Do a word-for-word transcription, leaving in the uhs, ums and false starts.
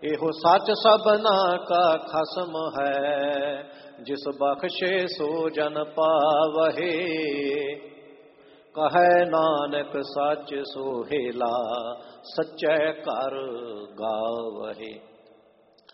ਇਹੋ ਸੱਚ ਸਭਨਾ ਕਾ ਖਸਮ ਹੈ, ਜਿਸ ਬਖਸ਼ੇ ਸੋ ਜਨ ਪਾਵਹਿ। ਕਹੈ ਨਾਨਕ ਸੱਚ ਸੋਹੇਲਾ, ਸੱਚੈ ਘਰ ਗਾਵਹਿ।